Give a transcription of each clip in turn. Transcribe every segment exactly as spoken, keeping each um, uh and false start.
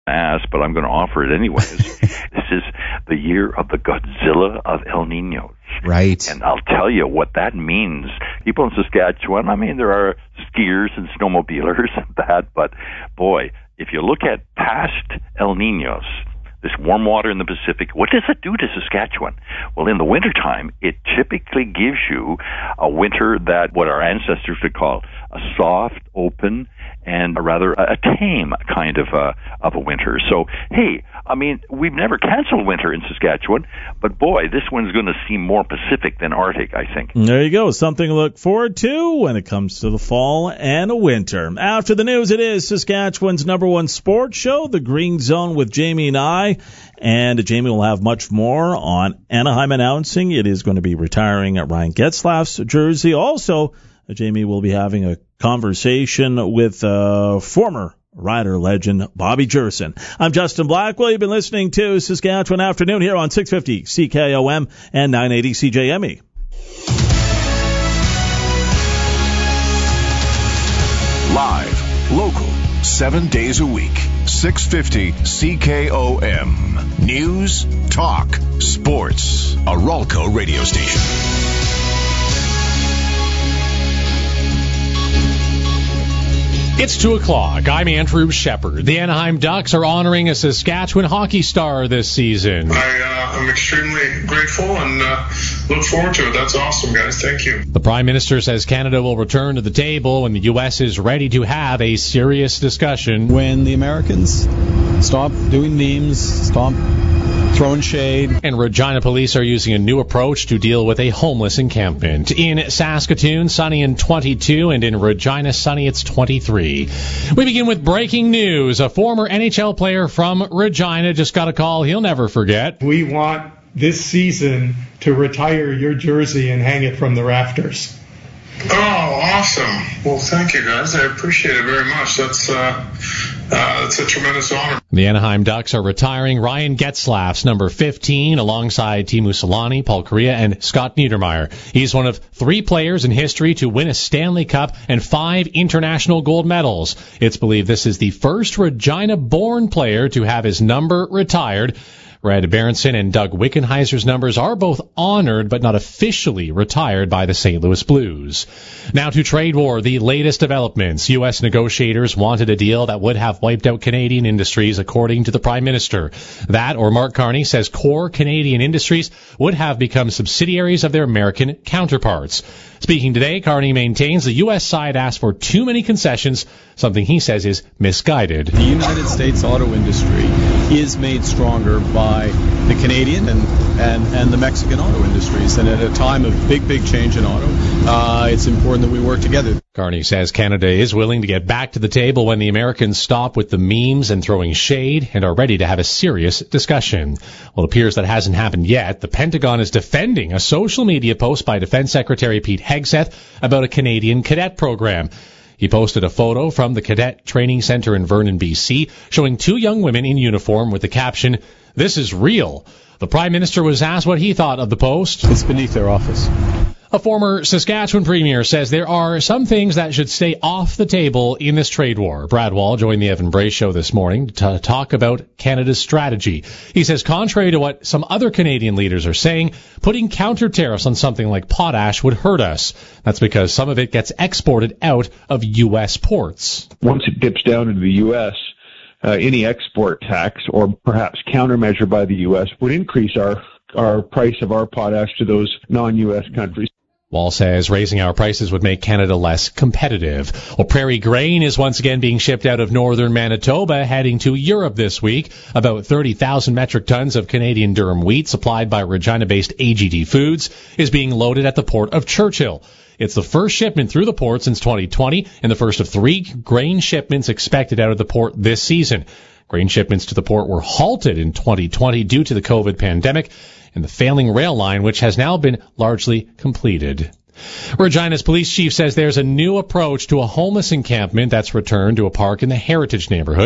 ask, but I'm going to offer it anyways. This is the year of the Godzilla of El Niños. Right. And I'll tell you what that means. People in Saskatchewan, I mean, there are skiers and snowmobilers and that, but boy, if you look at past El Niños, this warm water in the Pacific, what does it do to Saskatchewan? Well, in the wintertime, it typically gives you a winter that what our ancestors would call a soft, open, and a rather a tame kind of a, of a winter. So, hey, I mean, we've never canceled winter in Saskatchewan, but boy, this one's going to seem more Pacific than Arctic, I think. There you go. Something to look forward to when it comes to the fall and winter. After the news, it is Saskatchewan's number one sports show, The Green Zone with Jamie and I. And Jamie will have much more on Anaheim announcing it is going to be retiring Ryan Getzlaf's jersey. Also, Jamie will be having a conversation with uh, former Rider legend Bobby Jerson. I'm Justin Blackwell. You've been listening to Saskatchewan Afternoon here on six fifty C K O M and nine eighty C J M E. Live, local, seven days a week. six fifty C K O M. News, talk, sports. A Ralco radio station. It's two o'clock. I'm Andrew Shepard. The Anaheim Ducks are honoring a Saskatchewan hockey star this season. I, uh, I'm extremely grateful and uh, look forward to it. That's awesome, guys. Thank you. The Prime Minister says Canada will return to the table when the U S is ready to have a serious discussion. When the Americans stop doing memes, stop throwing shade. And Regina police are using a new approach to deal with a homeless encampment. In Saskatoon, sunny and twenty-two, and in Regina, sunny, it's twenty-three. We begin with breaking news. A former N H L player from Regina just got a call he'll never forget. We want this season to retire your jersey and hang it from the rafters. Oh, awesome. Well, thank you, guys. I appreciate it very much. That's uh, uh, that's a tremendous honor. The Anaheim Ducks are retiring Ryan Getzlaf's number fifteen alongside Teemu Selanne, Paul Kariya, and Scott Niedermayer. He's one of three players in history to win a Stanley Cup and five international gold medals. It's believed this is the first Regina-born player to have his number retired. Red Berenson and Doug Wickenheiser's numbers are both honored but not officially retired by the Saint Louis Blues. Now to trade war, the latest developments. U S negotiators wanted a deal that would have wiped out Canadian industries, according to the Prime Minister. That, or Mark Carney, says core Canadian industries would have become subsidiaries of their American counterparts. Speaking today, Carney maintains the U S side asked for too many concessions, something he says is misguided. The United States auto industry is made stronger by the Canadian and, and, and the Mexican auto industries. And at a time of big, big change in auto, uh, it's important that we work together. Carney says Canada is willing to get back to the table when the Americans stop with the memes and throwing shade and are ready to have a serious discussion. Well, it appears that hasn't happened yet. The Pentagon is defending a social media post by Defense Secretary Pete Hegseth about a Canadian cadet program. He posted a photo from the Cadet Training Center in Vernon, B C, showing two young women in uniform with the caption, "This is real." The Prime Minister was asked what he thought of the post. It's beneath their office. A former Saskatchewan premier says there are some things that should stay off the table in this trade war. Brad Wall joined the Evan Bray Show this morning to talk about Canada's strategy. He says contrary to what some other Canadian leaders are saying, putting counter tariffs on something like potash would hurt us. That's because some of it gets exported out of U S ports. Once it dips down into the U S, uh, any export tax or perhaps countermeasure by the U S would increase our, our price of our potash to those non-U S countries. Wall says raising our prices would make Canada less competitive. Well, Prairie grain is once again being shipped out of northern Manitoba, heading to Europe this week. About thirty thousand metric tons of Canadian durum wheat supplied by Regina-based A G D Foods is being loaded at the port of Churchill. It's the first shipment through the port since twenty twenty and the first of three grain shipments expected out of the port this season. Grain shipments to the port were halted in twenty twenty due to the COVID pandemic and the failing rail line, which has now been largely completed. Regina's police chief says there's a new approach to a homeless encampment that's returned to a park in the Heritage neighborhood.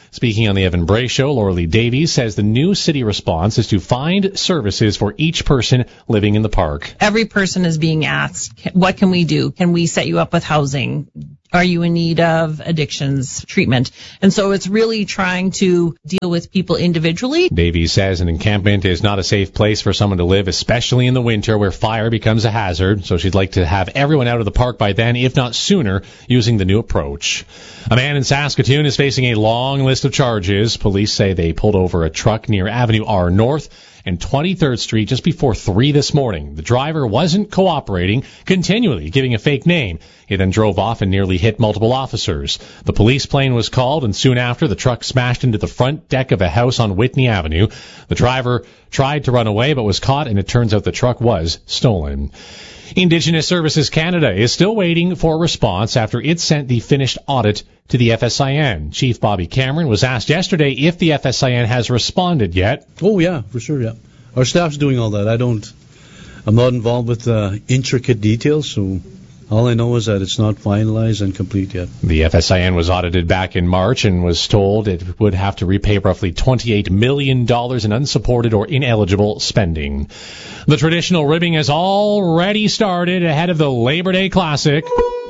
Speaking on the Evan Bray Show, Laura Lee Davies says the new city response is to find services for each person living in the park. Every person is being asked, what can we do? Can we set you up with housing? Are you in need of addictions treatment? And so it's really trying to deal with people individually. Davies says an encampment is not a safe place for someone to live, especially in the winter where fire becomes a hazard. So she'd like to have everyone out of the park by then, if not sooner, using the new approach. A man in Saskatoon is facing a long list of charges. Police say they pulled over a truck near Avenue R North and twenty-third Street just before three this morning. The driver wasn't cooperating, continually giving a fake name. He then drove off and nearly hit multiple officers. The police plane was called, and soon after, the truck smashed into the front deck of a house on Whitney Avenue. The driver tried to run away but was caught, and it turns out the truck was stolen. Indigenous Services Canada is still waiting for a response after it sent the finished audit to the F S I N. Chief Bobby Cameron was asked yesterday if the F S I N has responded yet. Oh, yeah, for sure, yeah. Our staff's doing all that. I don't, I'm not involved with the intricate details, so all I know is that it's not finalized and complete yet. The F S I N was audited back in March and was told it would have to repay roughly twenty-eight million dollars in unsupported or ineligible spending. The traditional ribbing has already started ahead of the Labor Day Classic.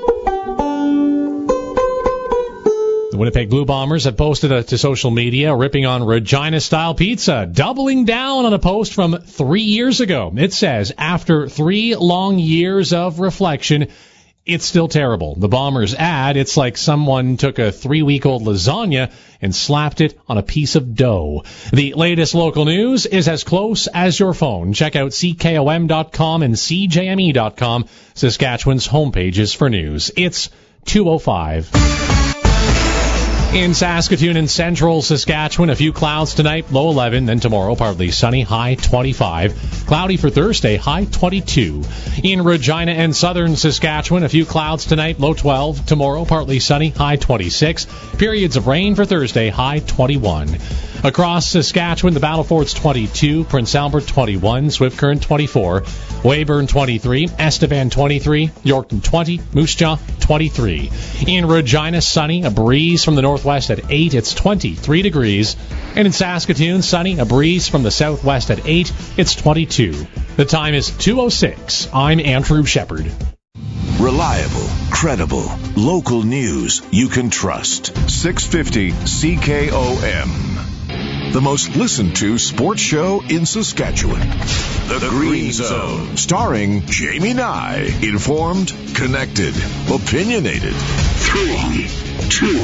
The Winnipeg Blue Bombers have posted a, to social media ripping on Regina-style pizza, doubling down on a post from three years ago. It says, after three long years of reflection, it's still terrible. The Bombers add, it's like someone took a three-week-old lasagna and slapped it on a piece of dough. The latest local news is as close as your phone. Check out C K O M dot com and C J M E dot com, Saskatchewan's homepages for news. It's two oh five. In Saskatoon and central Saskatchewan, a few clouds tonight, low eleven. Then tomorrow, partly sunny, high twenty-five. Cloudy for Thursday, high twenty-two. In Regina and southern Saskatchewan, a few clouds tonight, low twelve. Tomorrow, partly sunny, high twenty-six. Periods of rain for Thursday, high twenty-one. Across Saskatchewan, the Battle Fort's twenty-two, Prince Albert twenty-one, Swift Current twenty-four, Weyburn twenty-three, Estevan twenty-three, Yorkton twenty, Moose Jaw twenty-three. In Regina, sunny, a breeze from the northwest at eight, it's twenty-three degrees. And in Saskatoon, sunny, a breeze from the southwest at eight, it's twenty-two. The time is two oh six. I'm Andrew Shepard. Reliable, credible, local news you can trust. six fifty C K O M. The most listened to sports show in Saskatchewan. The, the Green Zone. Starring Jamie Nye. Informed, connected, opinionated. Three, two,